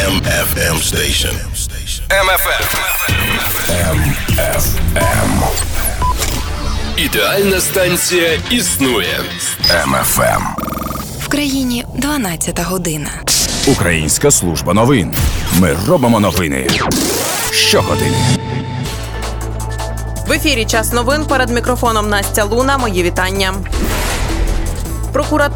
MFM station. MFM. Ідеальна станція існує. MFM. В країні 12 година. Українська служба новин. Ми робимо новини щогодини. В ефірі «Час новин», перед мікрофоном Настя Луна. Мої вітання. Прокуратура